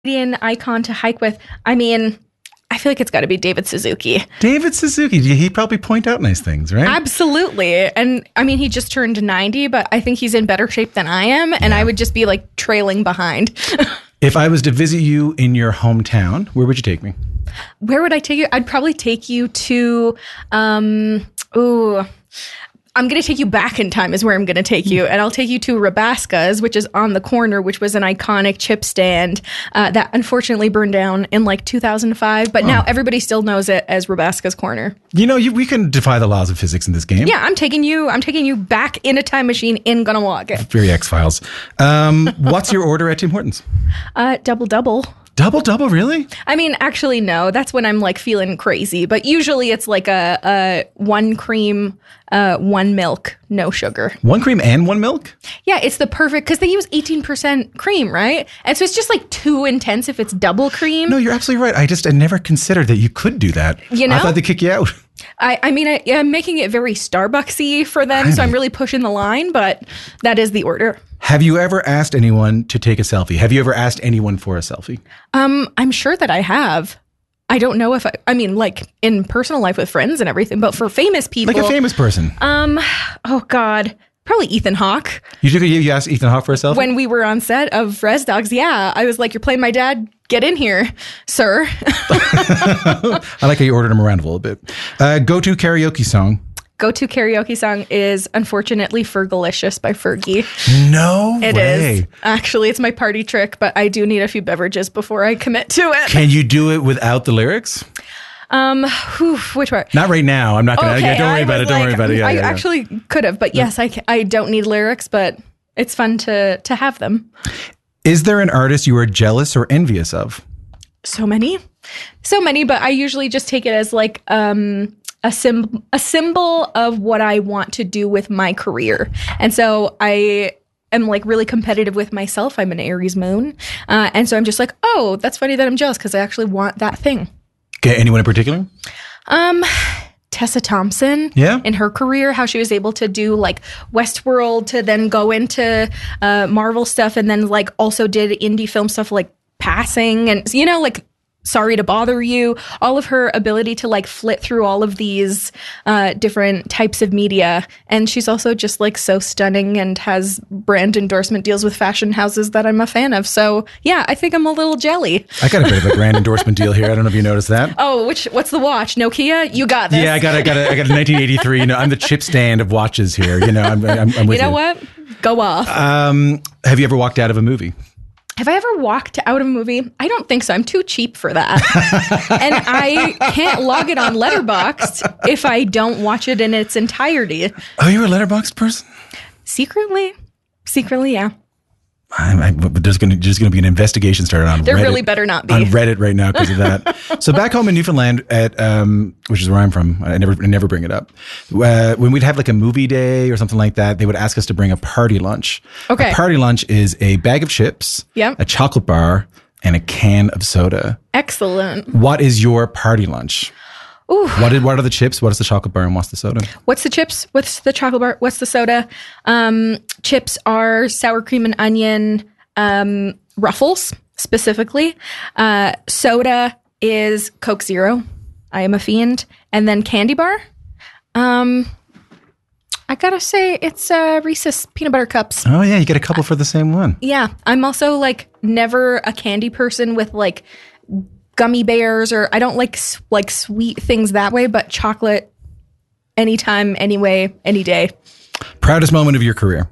Canadian icon to hike with. I mean, I feel like it's got to be David Suzuki. David Suzuki. He'd probably point out nice things, right? Absolutely. And I mean, he just turned 90, but I think he's in better shape than I am. And I would just be like trailing behind. If I was to visit you in your hometown, where would you take me? Where would I take you? I'd probably take you to, I'm going to take you back in time is where I'm going to take you. And I'll take you to Rabasca's, which is on the corner, which was an iconic chip stand that unfortunately burned down in like 2005. But now everybody still knows it as Rabasca's Corner. You know, we can defy the laws of physics in this game. Yeah, I'm taking you back in a time machine in Gunawaga. Very X-Files. What's your order at Tim Hortons? Double. Double, really? I mean, actually, no. That's when I'm like feeling crazy. But usually it's like a 1 cream, 1 milk, no sugar. 1 cream and 1 milk? Yeah, it's the perfect, because they use 18% cream, right? And so it's just like too intense if it's double cream. No, you're absolutely right. I never considered that you could do that. You know? I thought they'd kick you out. I mean, I'm making it very Starbucksy for them, so I'm really pushing the line, but that is the order. Have you ever asked anyone to take a selfie? Have you ever asked anyone for a selfie? I'm sure that I have. I don't know if I mean, like in personal life with friends and everything, but for famous people. Like a famous person. Oh God. Probably Ethan Hawke. You asked Ethan Hawke for a selfie? When we were on set of Res Dogs, yeah. I was like, you're playing my dad? Get in here, sir. I like how you ordered him around a little bit. Go-to karaoke song. Go-to karaoke song is, unfortunately, Fergalicious by Fergie. No way. It is. Actually, it's my party trick, but I do need a few beverages before I commit to it. Can you do it without the lyrics? Which part? Not right now. I'm not going to. Don't worry about it. Don't worry about it. Yeah, I actually could have, but yes, I don't need lyrics, but it's fun to have them. Is there an artist you are jealous or envious of? So many, but I usually just take it as like a symbol of what I want to do with my career, and so I am like really competitive with myself. I'm an Aries moon, and so I'm just like, oh, that's funny that I'm jealous because I actually want that thing. Okay, anyone in particular? Tessa Thompson. Yeah. In her career, how she was able to do like Westworld to then go into Marvel stuff and then like also did indie film stuff like Passing and, you know, like Sorry to Bother You. All of her ability to like flit through all of these different types of media. And she's also just like so stunning and has brand endorsement deals with fashion houses that I'm a fan of. So yeah, I think I'm a little jelly. I got a bit of a brand endorsement deal here. I don't know if you noticed that. Oh, what's the watch? Nokia? You got this. Yeah, I got a 1983. You know, I'm the chip stand of watches here. You know, I'm with you. You know what? Go off. Have you ever walked out of a movie? Have I ever walked out of a movie? I don't think so. I'm too cheap for that. And I can't log it on Letterboxd if I don't watch it in its entirety. Oh, you're a Letterboxd person? Secretly, yeah. There's going to be an investigation started on there Reddit. There really better not be. On Reddit right now because of that. So back home in Newfoundland, at which is where I'm from, I never bring it up. When we'd have like a movie day or something like that, they would ask us to bring a party lunch. Okay. A party lunch is a bag of chips, yep, a chocolate bar, and a can of soda. Excellent. What is your party lunch? Ooh. What are the chips? What is the chocolate bar and what's the soda? What's the chips? What's the chocolate bar? What's the soda? Chips are sour cream and onion, Ruffles specifically. Soda is Coke Zero. I am a fiend. And then candy bar. I gotta say it's Reese's peanut butter cups. Oh yeah, you get a couple for the same one. Yeah, I'm also like never a candy person with like gummy bears, or I don't like sweet things that way, but chocolate anytime, anyway, any day. Proudest moment of your career?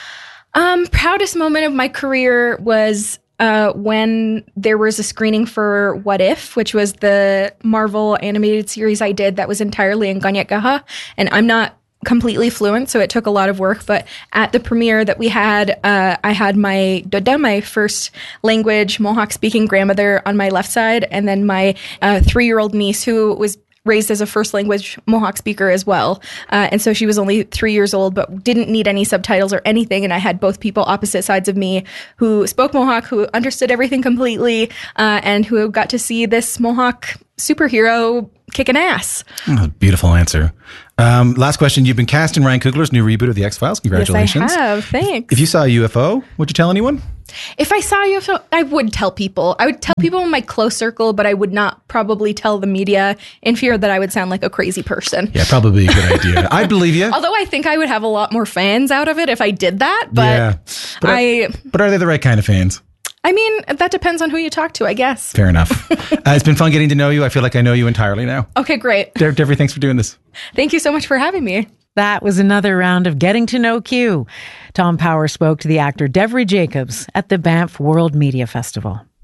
Proudest moment of my career was when there was a screening for What If, which was the Marvel animated series I did that was entirely in Ganyakaha, and I'm not completely fluent, so it took a lot of work. But at the premiere that we had, I had my Doda, my first language Mohawk speaking grandmother, on my left side, and then my 3-year-old niece who was raised as a first language Mohawk speaker as well. And so she was only 3 years old, but didn't need any subtitles or anything. And I had both people opposite sides of me who spoke Mohawk, who understood everything completely, and who got to see this Mohawk superhero kicking ass. Oh, beautiful answer. Last question. You've been cast in Ryan Coogler's new reboot of The X-Files. Congratulations. Yes, I have. Thanks. If you saw a UFO, would you tell anyone? If I saw a UFO, I would tell people. I would tell people in my close circle, but I would not probably tell the media in fear that I would sound like a crazy person. Yeah, probably a good idea. I believe you. Although I think I would have a lot more fans out of it if I did that. But But are they the right kind of fans? I mean, that depends on who you talk to, I guess. Fair enough. It's been fun getting to know you. I feel like I know you entirely now. Okay, great. Devery, thanks for doing this. Thank you so much for having me. That was another round of Getting to Know Q. Tom Power spoke to the actor Devery Jacobs at the Banff World Media Festival.